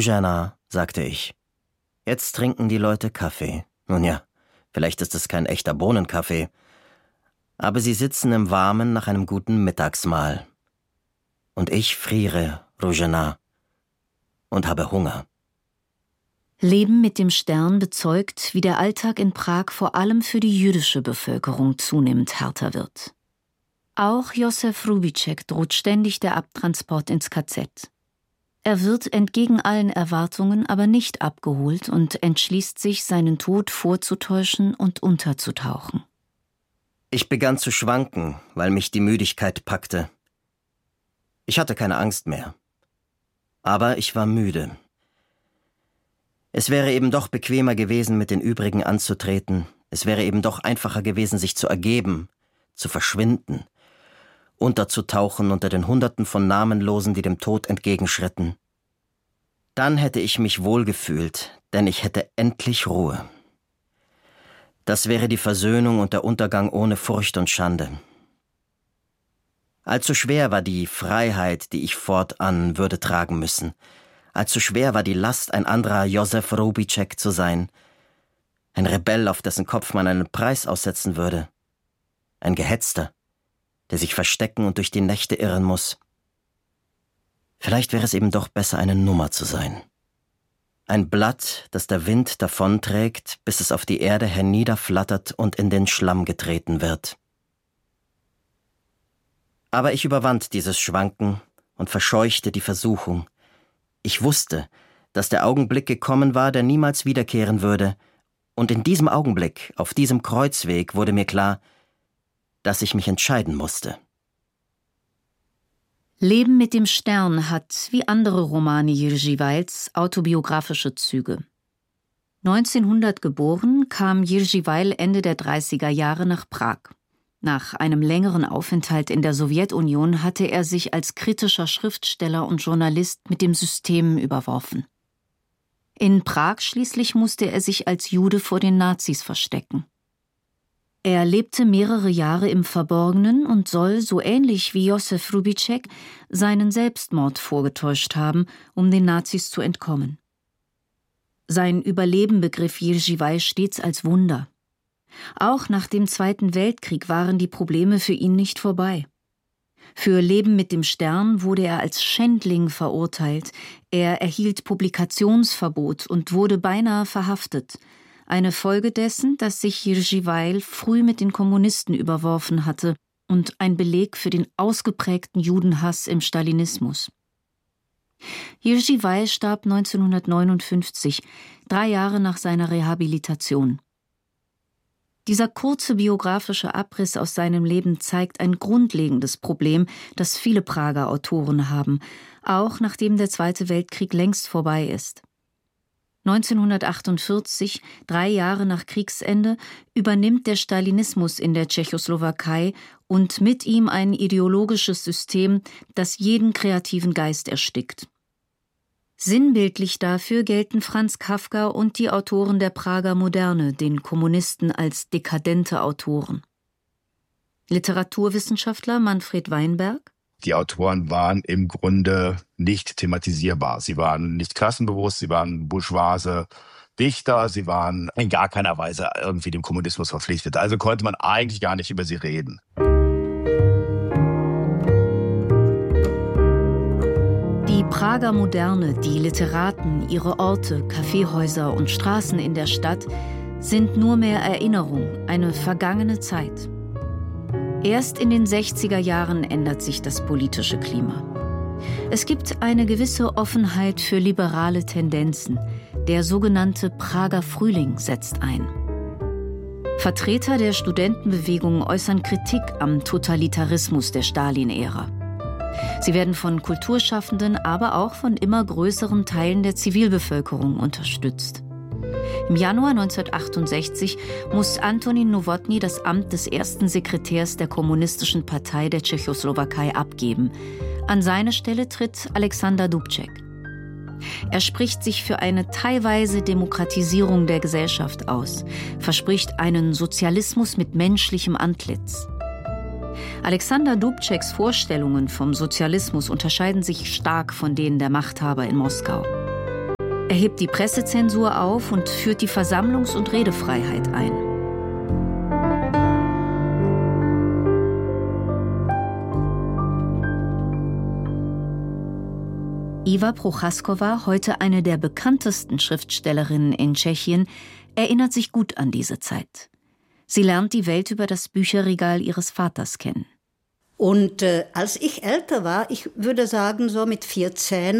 Ruzhana, sagte ich. Jetzt trinken die Leute Kaffee. Nun ja, vielleicht ist es kein echter Bohnenkaffee. Aber sie sitzen im Warmen nach einem guten Mittagsmahl. Und ich friere, Ruzhana, und habe Hunger. Leben mit dem Stern bezeugt, wie der Alltag in Prag vor allem für die jüdische Bevölkerung zunehmend härter wird. Auch Josef Hrubiček droht ständig der Abtransport ins KZ. Er wird entgegen allen Erwartungen aber nicht abgeholt und entschließt sich, seinen Tod vorzutäuschen und unterzutauchen. Ich begann zu schwanken, weil mich die Müdigkeit packte. Ich hatte keine Angst mehr. Aber ich war müde. Es wäre eben doch bequemer gewesen, mit den übrigen anzutreten. Es wäre eben doch einfacher gewesen, sich zu ergeben, zu verschwinden, unterzutauchen unter den Hunderten von Namenlosen, die dem Tod entgegenschritten. Dann hätte ich mich wohlgefühlt, denn ich hätte endlich Ruhe. Das wäre die Versöhnung und der Untergang ohne Furcht und Schande. Allzu schwer war die Freiheit, die ich fortan würde tragen müssen. Allzu schwer war die Last, ein anderer Josef Hrubiček zu sein. Ein Rebell, auf dessen Kopf man einen Preis aussetzen würde. Ein Gehetzter, der sich verstecken und durch die Nächte irren muss. Vielleicht wäre es eben doch besser, eine Nummer zu sein. Ein Blatt, das der Wind davonträgt, bis es auf die Erde herniederflattert und in den Schlamm getreten wird. Aber ich überwand dieses Schwanken und verscheuchte die Versuchung. Ich wusste, dass der Augenblick gekommen war, der niemals wiederkehren würde, und in diesem Augenblick, auf diesem Kreuzweg, wurde mir klar, dass ich mich entscheiden musste. Leben mit dem Stern hat, wie andere Romane Jiří Weils, autobiografische Züge. 1900 geboren, kam Jiří Weil Ende der 30er Jahre nach Prag. Nach einem längeren Aufenthalt in der Sowjetunion hatte er sich als kritischer Schriftsteller und Journalist mit dem System überworfen. In Prag schließlich musste er sich als Jude vor den Nazis verstecken. Er lebte mehrere Jahre im Verborgenen und soll, so ähnlich wie Josef Hrubiček, seinen Selbstmord vorgetäuscht haben, um den Nazis zu entkommen. Sein Überleben begriff Jiří Weil stets als Wunder. Auch nach dem Zweiten Weltkrieg waren die Probleme für ihn nicht vorbei. Für Leben mit dem Stern wurde er als Schändling verurteilt, er erhielt Publikationsverbot und wurde beinahe verhaftet. Eine Folge dessen, dass sich Jiří Weil früh mit den Kommunisten überworfen hatte und ein Beleg für den ausgeprägten Judenhass im Stalinismus. Jiří Weil starb 1959, 3 Jahre nach seiner Rehabilitation. Dieser kurze biografische Abriss aus seinem Leben zeigt ein grundlegendes Problem, das viele Prager Autoren haben, auch nachdem der Zweite Weltkrieg längst vorbei ist. 1948, 3 Jahre nach Kriegsende, übernimmt der Stalinismus in der Tschechoslowakei und mit ihm ein ideologisches System, das jeden kreativen Geist erstickt. Sinnbildlich dafür gelten Franz Kafka und die Autoren der Prager Moderne, den Kommunisten, als dekadente Autoren. Literaturwissenschaftler Manfred Weinberg: Die Autoren waren im Grunde nicht thematisierbar. Sie waren nicht klassenbewusst, sie waren bourgeoise Dichter, sie waren in gar keiner Weise irgendwie dem Kommunismus verpflichtet. Also konnte man eigentlich gar nicht über sie reden. Die Prager Moderne, die Literaten, ihre Orte, Kaffeehäuser und Straßen in der Stadt sind nur mehr Erinnerung, eine vergangene Zeit. Erst in den 60er Jahren ändert sich das politische Klima. Es gibt eine gewisse Offenheit für liberale Tendenzen. Der sogenannte Prager Frühling setzt ein. Vertreter der Studentenbewegung äußern Kritik am Totalitarismus der Stalin-Ära. Sie werden von Kulturschaffenden, aber auch von immer größeren Teilen der Zivilbevölkerung unterstützt. Im Januar 1968 muss Antonín Novotný das Amt des ersten Sekretärs der Kommunistischen Partei der Tschechoslowakei abgeben. An seine Stelle tritt Alexander Dubček. Er spricht sich für eine teilweise Demokratisierung der Gesellschaft aus, verspricht einen Sozialismus mit menschlichem Antlitz. Alexander Dubčeks Vorstellungen vom Sozialismus unterscheiden sich stark von denen der Machthaber in Moskau. Er hebt die Pressezensur auf und führt die Versammlungs- und Redefreiheit ein. Iva Prochaskowa, heute eine der bekanntesten Schriftstellerinnen in Tschechien, erinnert sich gut an diese Zeit. Sie lernt die Welt über das Bücherregal ihres Vaters kennen. Und als ich älter war, ich würde sagen so mit 14,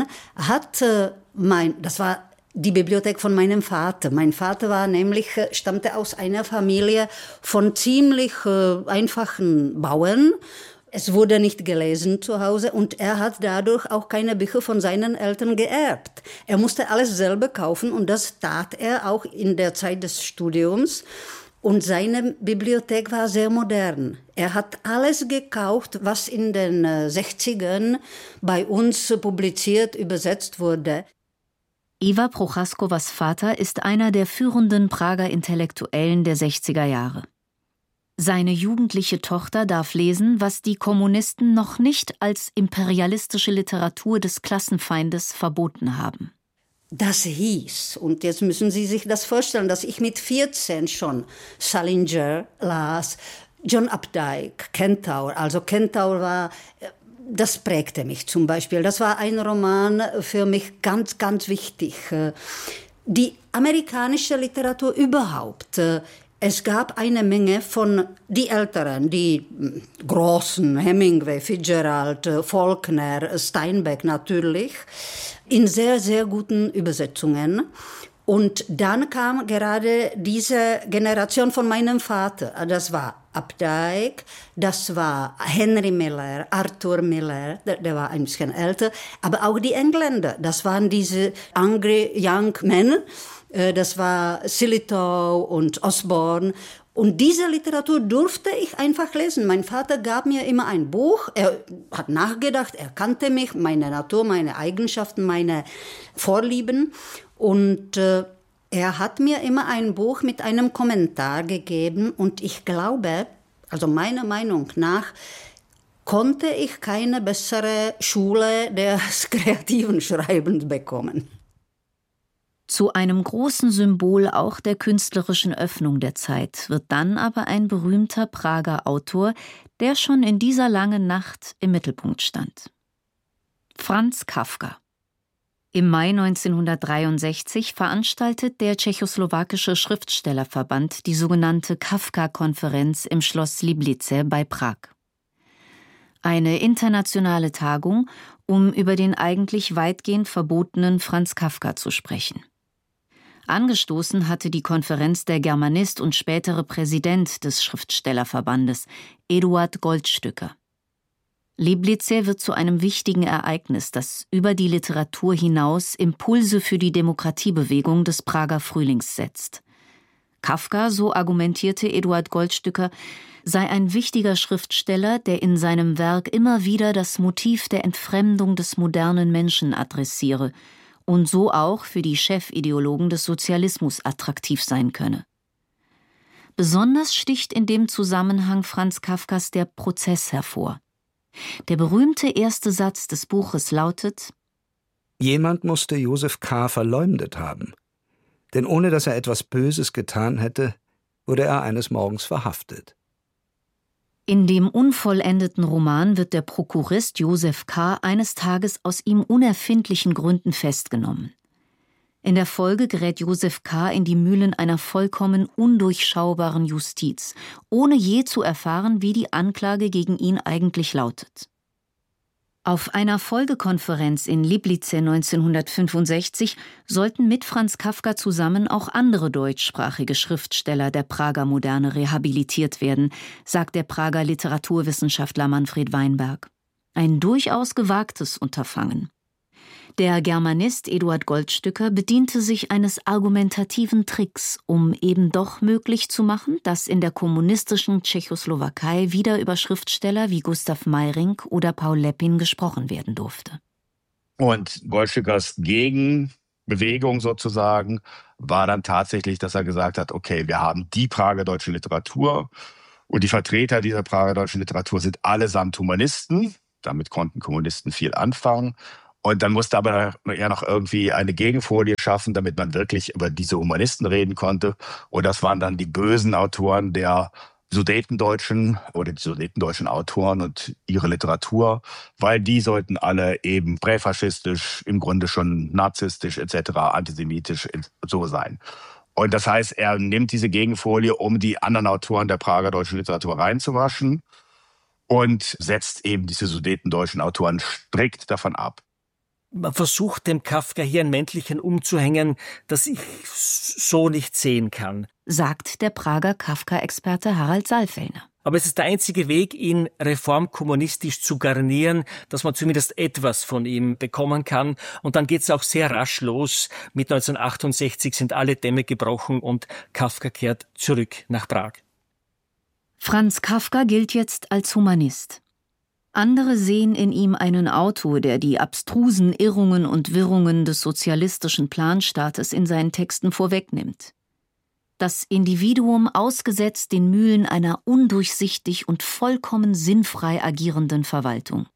das war die Bibliothek von meinem Vater. Mein Vater stammte aus einer Familie von ziemlich einfachen Bauern. Es wurde nicht gelesen zu Hause und er hat dadurch auch keine Bücher von seinen Eltern geerbt. Er musste alles selber kaufen und das tat er auch in der Zeit des Studiums. Und seine Bibliothek war sehr modern. Er hat alles gekauft, was in den 60ern bei uns publiziert, übersetzt wurde. Iva Prochaskowas Vater ist einer der führenden Prager Intellektuellen der 60er Jahre. Seine jugendliche Tochter darf lesen, was die Kommunisten noch nicht als imperialistische Literatur des Klassenfeindes verboten haben. Das hieß, und jetzt müssen Sie sich das vorstellen, dass ich mit 14 schon Salinger las, John Updike, Kentaur. Also Kentaur das prägte mich zum Beispiel. Das war ein Roman für mich ganz, ganz wichtig. Die amerikanische Literatur überhaupt. Es gab eine Menge von die Älteren, die großen, Hemingway, Fitzgerald, Faulkner, Steinbeck natürlich, in sehr, sehr guten Übersetzungen. Und dann kam gerade diese Generation von meinem Vater. Das war Updike, das war Henry Miller, Arthur Miller, der war ein bisschen älter, aber auch die Engländer, das waren diese Angry Young Men. Das war Sillitoe und Osborne. Und diese Literatur durfte ich einfach lesen. Mein Vater gab mir immer ein Buch. Er hat nachgedacht, er kannte mich, meine Natur, meine Eigenschaften, meine Vorlieben. Und er hat mir immer ein Buch mit einem Kommentar gegeben. Und ich glaube, also meiner Meinung nach, konnte ich keine bessere Schule des kreativen Schreibens bekommen. Zu einem großen Symbol auch der künstlerischen Öffnung der Zeit wird dann aber ein berühmter Prager Autor, der schon in dieser langen Nacht im Mittelpunkt stand. Franz Kafka. Im Mai 1963 veranstaltet der tschechoslowakische Schriftstellerverband die sogenannte Kafka-Konferenz im Schloss Liblice bei Prag. Eine internationale Tagung, um über den eigentlich weitgehend verbotenen Franz Kafka zu sprechen. Angestoßen hatte die Konferenz der Germanist und spätere Präsident des Schriftstellerverbandes, Eduard Goldstücker. Liblice wird zu einem wichtigen Ereignis, das über die Literatur hinaus Impulse für die Demokratiebewegung des Prager Frühlings setzt. Kafka, so argumentierte Eduard Goldstücker, sei ein wichtiger Schriftsteller, der in seinem Werk immer wieder das Motiv der Entfremdung des modernen Menschen adressiere und so auch für die Chefideologen des Sozialismus attraktiv sein könne. Besonders sticht in dem Zusammenhang Franz Kafkas der Prozess hervor. Der berühmte erste Satz des Buches lautet: Jemand musste Josef K. verleumdet haben, denn ohne dass er etwas Böses getan hätte, wurde er eines Morgens verhaftet. In dem unvollendeten Roman wird der Prokurist Josef K. eines Tages aus ihm unerfindlichen Gründen festgenommen. In der Folge gerät Josef K. in die Mühlen einer vollkommen undurchschaubaren Justiz, ohne je zu erfahren, wie die Anklage gegen ihn eigentlich lautet. Auf einer Folgekonferenz in Liblice 1965 sollten mit Franz Kafka zusammen auch andere deutschsprachige Schriftsteller der Prager Moderne rehabilitiert werden, sagt der Prager Literaturwissenschaftler Manfred Weinberg. Ein durchaus gewagtes Unterfangen. Der Germanist Eduard Goldstücker bediente sich eines argumentativen Tricks, um eben doch möglich zu machen, dass in der kommunistischen Tschechoslowakei wieder über Schriftsteller wie Gustav Meyrink oder Paul Lepin gesprochen werden durfte. Und Goldstückers Gegenbewegung sozusagen war dann tatsächlich, dass er gesagt hat, okay, wir haben die Prager deutsche Literatur und die Vertreter dieser Prager deutschen Literatur sind allesamt Humanisten. Damit konnten Kommunisten viel anfangen. Und dann musste aber er noch irgendwie eine Gegenfolie schaffen, damit man wirklich über diese Humanisten reden konnte. Und das waren dann die bösen Autoren der Sudetendeutschen oder die sudetendeutschen Autoren und ihre Literatur, weil die sollten alle eben präfaschistisch, im Grunde schon narzisstisch etc., antisemitisch so sein. Und das heißt, er nimmt diese Gegenfolie, um die anderen Autoren der Prager deutschen Literatur reinzuwaschen und setzt eben diese sudetendeutschen Autoren strikt davon ab. Man versucht dem Kafka hier ein Mäntelchen umzuhängen, das ich so nicht sehen kann, sagt der Prager Kafka-Experte Harald Saalfellner. Aber es ist der einzige Weg, ihn reformkommunistisch zu garnieren, dass man zumindest etwas von ihm bekommen kann. Und dann geht es auch sehr rasch los. Mit 1968 sind alle Dämme gebrochen und Kafka kehrt zurück nach Prag. Franz Kafka gilt jetzt als Humanist. Andere sehen in ihm einen Autor, der die abstrusen Irrungen und Wirrungen des sozialistischen Planstaates in seinen Texten vorwegnimmt. Das Individuum ausgesetzt den Mühlen einer undurchsichtig und vollkommen sinnfrei agierenden Verwaltung.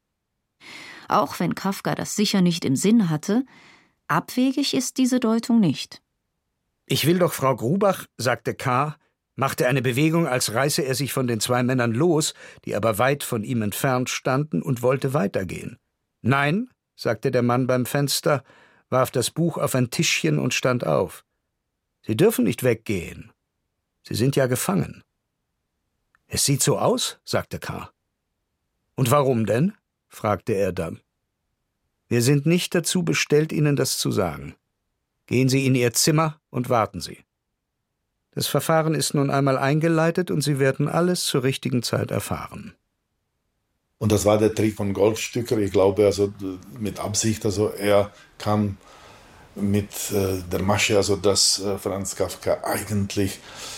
Auch wenn Kafka das sicher nicht im Sinn hatte, abwegig ist diese Deutung nicht. »Ich will doch Frau Grubach«, sagte K., machte eine Bewegung, als reiße er sich von den 2 Männern los, die aber weit von ihm entfernt standen, und wollte weitergehen. »Nein«, sagte der Mann beim Fenster, warf das Buch auf ein Tischchen und stand auf. »Sie dürfen nicht weggehen. Sie sind ja gefangen.« »Es sieht so aus«, sagte K. »Und warum denn?« fragte er dann. »Wir sind nicht dazu bestellt, Ihnen das zu sagen. Gehen Sie in Ihr Zimmer und warten Sie. Das Verfahren ist nun einmal eingeleitet und Sie werden alles zur richtigen Zeit erfahren.« Und das war der Trick von Goldstücker. Ich glaube, also mit Absicht, also er kam mit der Masche, also dass Franz Kafka eigentlich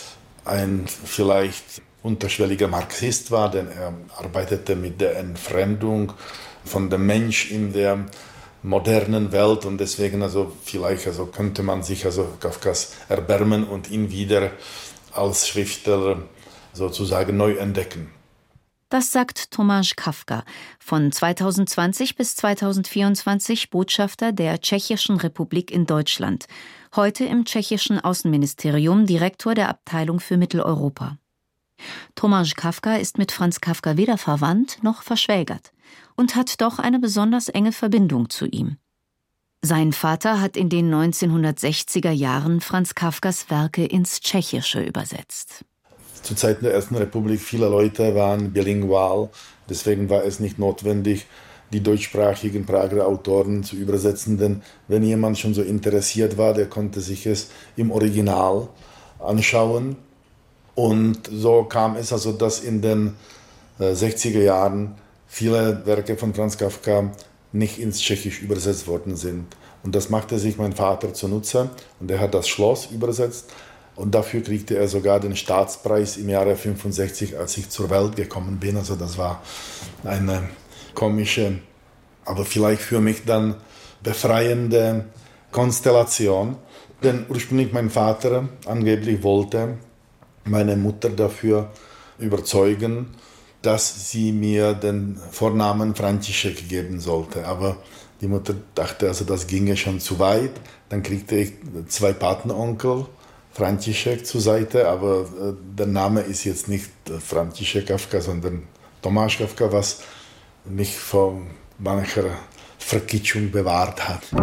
ein vielleicht unterschwelliger Marxist war, denn er arbeitete mit der Entfremdung von dem Mensch in der modernen Welt und deswegen also vielleicht also könnte man sich also Kafkas erbarmen und ihn wieder als Schriftsteller sozusagen neu entdecken. Das sagt Tomáš Kafka, von 2020 bis 2024 Botschafter der Tschechischen Republik in Deutschland, heute im tschechischen Außenministerium Direktor der Abteilung für Mitteleuropa. Tomáš Kafka ist mit Franz Kafka weder verwandt noch verschwägert und hat doch eine besonders enge Verbindung zu ihm. Sein Vater hat in den 1960er Jahren Franz Kafkas Werke ins Tschechische übersetzt. Zu Zeiten der Ersten Republik, viele Leute waren bilingual, deswegen war es nicht notwendig, die deutschsprachigen Prager Autoren zu übersetzen, denn wenn jemand schon so interessiert war, der konnte sich es im Original anschauen. Und so kam es also, dass in den 60er Jahren viele Werke von Franz Kafka nicht ins Tschechisch übersetzt worden sind. Und das machte sich mein Vater zunutze und er hat das Schloss übersetzt. Und dafür kriegte er sogar den Staatspreis im Jahre 1965, als ich zur Welt gekommen bin. Also das war eine komische, aber vielleicht für mich dann befreiende Konstellation. Denn ursprünglich mein Vater angeblich wollte meine Mutter dafür überzeugen, dass sie mir den Vornamen František geben sollte. Aber die Mutter dachte, also das ginge schon zu weit. Dann kriegte ich 2 Patenonkel, František zur Seite, aber der Name ist jetzt nicht František Kafka, sondern Tomáš Kafka, was mich vor mancher Verkitschung bewahrt hat.